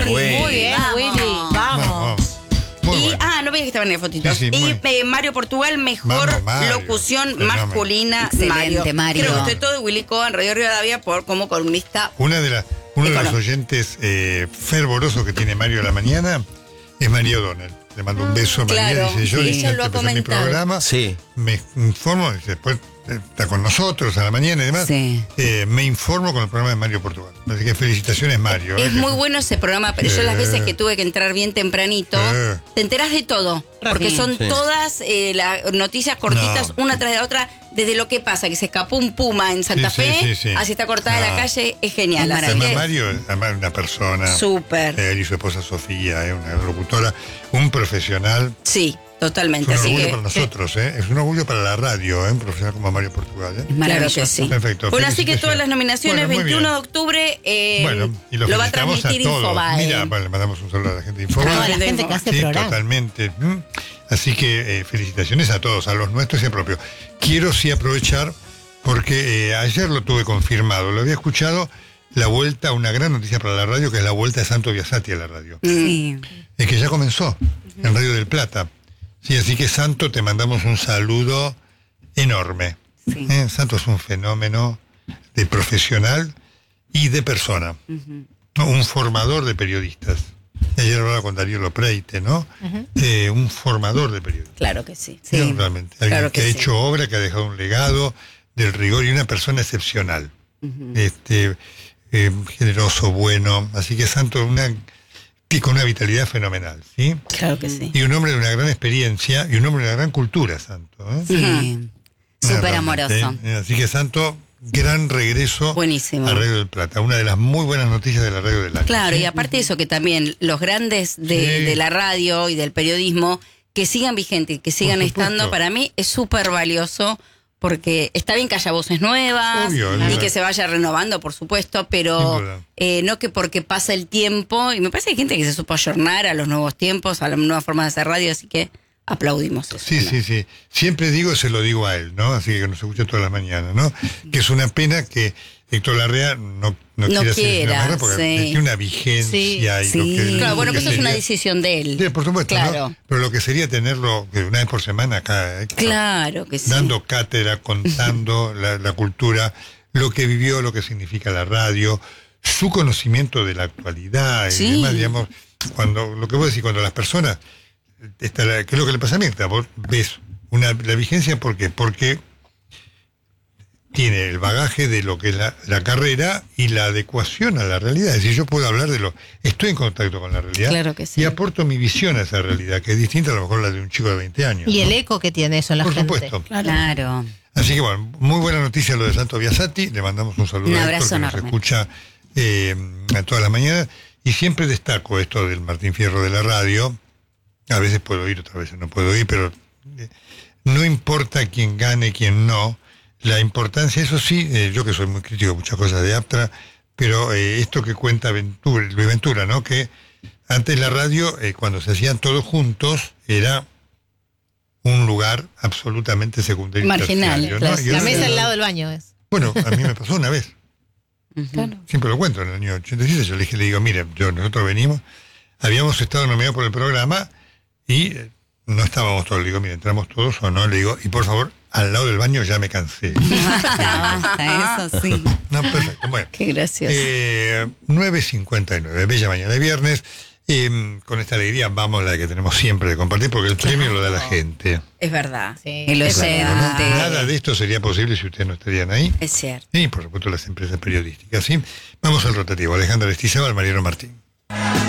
Muy bien, Willy. Vamos. Muy bueno. No veía que estaban en la fotito. Sí, y Mario Portugal, mejor Vamos, Mario. locución Fenómeno. masculina. Excelente, Mario. Creo que estoy todo de Willy Coa en Radio Rivadavia como columnista. Uno de los oyentes fervorosos que tiene Mario a la mañana es María O'Donnell. Le mando un beso a María. Claro, Dice, yo ella lo ha mi comentado. programa, Sí. me informo, después está con nosotros a la mañana y demás. Sí. Me informo con el programa de Mario Portugal. Así que felicitaciones, Mario. Es muy bueno ese programa, pero yo las veces que tuve que entrar bien tempranito, te enterás de todo, porque son todas las noticias cortitas, una tras de la otra, desde lo que pasa, que se escapó un puma en Santa Fe, así está cortada la calle, es genial. Es Así que, Mario es una persona. súper. Él y su esposa Sofía, una locutora, un profesional. Sí, totalmente. Es un Así orgullo que, para nosotros, es un orgullo para la radio, un profesional como Mario Portugal. Es claro maravilloso. que sí. Perfecto. Bueno, así que felicitaciones. todas las nominaciones, Bueno, muy 21 bien. de octubre, Bueno, y lo va a felicitamos transmitir todos. Infobae. Mira, le mandamos un saludo a la gente de Toda Infobae. la gente que hace Sí, programa. totalmente. Así que felicitaciones a todos, a los nuestros y a propios. Quiero sí aprovechar, porque ayer lo tuve confirmado, lo había escuchado, la vuelta, una gran noticia para la radio, que es la vuelta de Santo Biasati a la radio. Sí. Es que ya comenzó en Radio del Plata. Sí, así que Santo, te mandamos un saludo enorme. Sí. Santo es un fenómeno de profesional y de persona. ¿No? Un formador de periodistas. Ayer hablaba con Darío Lopreite, ¿no? Un formador de periodistas. Claro que sí. ¿No? Realmente. Alguien Claro que que ha sí. hecho obra, que ha dejado un legado del rigor y una persona excepcional. Generoso, bueno. Así que Santo, con una vitalidad fenomenal, ¿sí? Claro que sí. Y un hombre de una gran experiencia y un hombre de una gran cultura, Santo. Sí. Súper Realmente, amoroso. Así que Santo, gran regreso Buenísimo. a Radio del Plata. Una de las muy buenas noticias de la radio del año. Claro, ¿sí? y aparte de eso, que también los grandes de la radio y del periodismo, que sigan vigentes, que sigan Por supuesto. estando, para mí es súper valioso, porque está bien que haya voces nuevas Obvio, y claro. que se vaya renovando, por supuesto, Sin pero duda. no que porque pasa el tiempo, y me parece que hay gente que se supo ayornar a los nuevos tiempos, a las nuevas formas de hacer radio, así que aplaudimos eso. Sí, ¿no? sí, sí. Siempre digo, se lo digo a él, ¿no? Así que nos escucha todas las mañanas, ¿no? Que es una pena que Héctor Larrea no quiera hacer quiera, esa manera porque sí. tiene una vigencia y lo que Claro, bueno, lo que eso es una sería- decisión de él. Sí, por supuesto, Claro. ¿no? Pero lo que sería tenerlo que una vez por semana acá, Claro que sí. dando cátedra, contando la cultura, lo que vivió, lo que significa la radio, su conocimiento de la actualidad Sí. y demás, digamos, lo que vos decís, cuando las personas, que es lo que le pasa a Mirta, vos ves la vigencia, ¿por qué? Porque tiene el bagaje de lo que es la carrera y la adecuación a la realidad. Es decir, yo puedo hablar estoy en contacto con la realidad Claro que sí. y aporto mi visión a esa realidad, que es distinta a lo mejor a la de un chico de 20 años. Y ¿no? el eco que tiene eso en la Por gente. supuesto. Claro. Así que bueno, muy buena noticia lo de Santo Biasati. Le mandamos un saludo Un a abrazo Héctor, que nos enorme. escucha a todas las mañanas. Y siempre destaco esto del Martín Fierro de la radio. A veces puedo ir, otras veces no puedo ir, pero no importa quién gane, quién no. La importancia, eso sí, yo que soy muy crítico de muchas cosas de Aptra, pero esto que cuenta Luis Ventura, ¿no? Que antes la radio, cuando se hacían todos juntos, era un lugar absolutamente secundario. y Marginal, terciario, ¿no? claro. Y La ahora- mesa al lado del baño es. Bueno, a mí me pasó una vez. Siempre lo cuento, en el año 87 yo le digo, mire, nosotros venimos, habíamos estado nominados por el programa y no estábamos todos. Le digo, mire, entramos todos o no, le digo, y por favor, al lado del baño ya me cansé. Basta, eso sí. No, perfecto, bueno. Qué gracioso. 9:59, bella mañana de viernes. Con esta alegría vamos la que tenemos siempre de compartir, porque el premio lo da la gente. Es verdad. Sí. El Es oyente. verdad. Nada de esto sería posible si ustedes no estarían ahí. Es cierto. Y por supuesto las empresas periodísticas, ¿sí? Vamos al rotativo. Alejandra Estizábal, Mariano Martín.